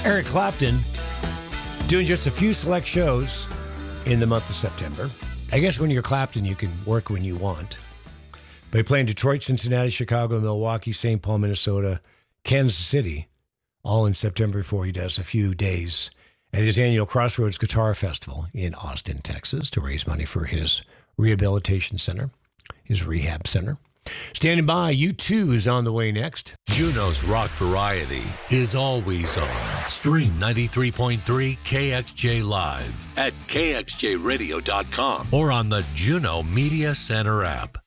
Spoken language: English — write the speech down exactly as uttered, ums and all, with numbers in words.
Eric Clapton doing just a few select shows in the month of September. I guess when you're Clapton, you can work when you want. But he played in Detroit, Cincinnati, Chicago, Milwaukee, Saint Paul, Minnesota, Kansas City, all in September before he does a few days at his annual Crossroads Guitar Festival in Austin, Texas, to raise money for his rehabilitation center, his rehab center. Standing by, U two is on the way next. Juno's Rock Variety is always on. Stream ninety-three point three K X J Live at K X J radio dot com or on the Juno Media Center app.